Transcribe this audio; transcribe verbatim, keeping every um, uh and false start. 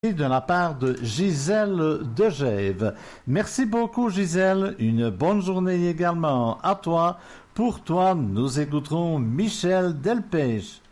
de la part de Gisèle Degève. Merci beaucoup Gisèle, une bonne journée également à toi. Pour toi, nous écouterons Michel Delpech.